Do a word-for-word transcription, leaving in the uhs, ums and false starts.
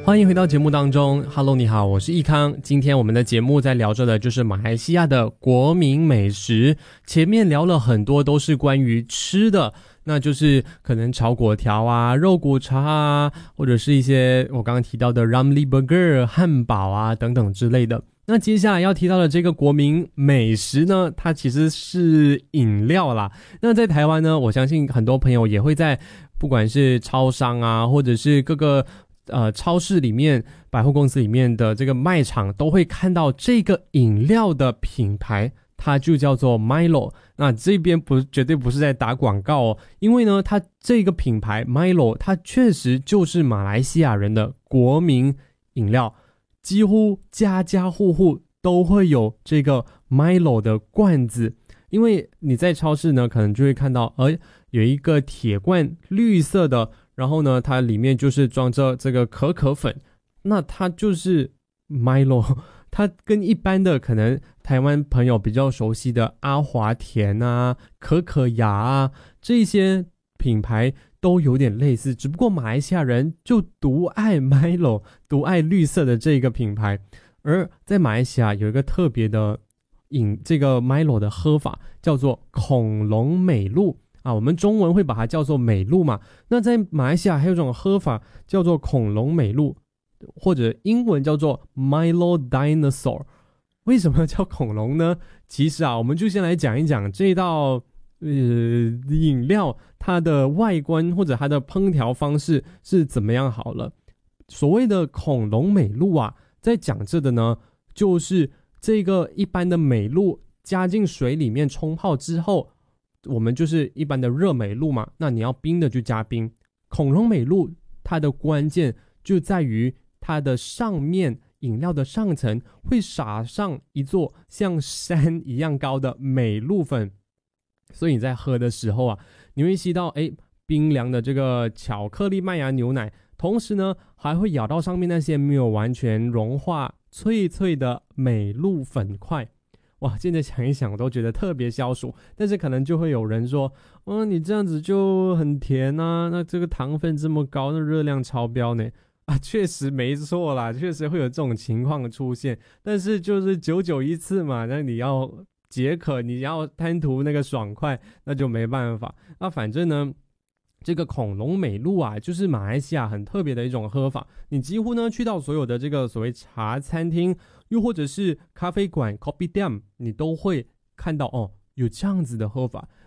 欢迎回到节目当中 Hello 你好，我是易康。今天我们的节目在聊着的就是马来西亚的国民美食。前面聊了很多都是关于吃的，那就是可能炒粿条啊、肉骨茶啊，或者是一些我刚刚提到的 Ramly Burger 汉堡啊等等之类的。那接下来要提到的这个国民美食呢，它其实是饮料啦。那在台湾呢，我相信很多朋友也会在不管是超商啊，或者是各个呃超市里面、百货公司里面的这个卖场，都会看到这个饮料的品牌，它就叫做 Milo。 那这边不绝对不是在打广告哦，因为呢它这个品牌 Milo 它确实就是马来西亚人的国民饮料，几乎家家户户都会有这个 Milo 的罐子。因为你在超市呢可能就会看到呃有一个铁罐绿色的，然后呢它里面就是装着这个可可粉，那它就是 Milo。 它跟一般的可能台湾朋友比较熟悉的阿华田啊、可可雅啊这些品牌都有点类似，只不过马来西亚人就独爱 Milo， 独爱绿色的这个品牌。而在马来西亚有一个特别的饮这个 Milo 的喝法，叫做恐龙美露啊，我们中文会把它叫做美露嘛。那在马来西亚还有一种喝法叫做恐龙美露，或者英文叫做 Milo Dinosaur。 为什么叫恐龙呢？其实啊，我们就先来讲一讲这道呃饮料它的外观或者它的烹调方式是怎么样好了。所谓的恐龙美露啊，在讲这的呢，就是这个一般的美露加进水里面冲泡之后，我们就是一般的热美露嘛，那你要冰的就加冰。恐龙美露它的关键就在于它的上面，饮料的上层会撒上一座像山一样高的美露粉，所以你在喝的时候啊，你会吸到诶冰凉的这个巧克力麦芽牛奶，同时呢还会咬到上面那些没有完全融化脆脆的美露粉块。哇，现在想一想我都觉得特别消暑。但是可能就会有人说，哦，你这样子就很甜啊，那这个糖分这么高，那热量超标呢。啊，确实没错啦，确实会有这种情况出现，但是就是久久一次嘛，那你要解渴，你要贪图那个爽快，那就没办法。那反正呢，这个恐龙美露啊，就是马来西亚很特别的一种喝法。你几乎呢去到所有的这个所谓茶餐厅，又或者是咖啡馆 Kopitiam， 你都会看到哦有这样子的喝法。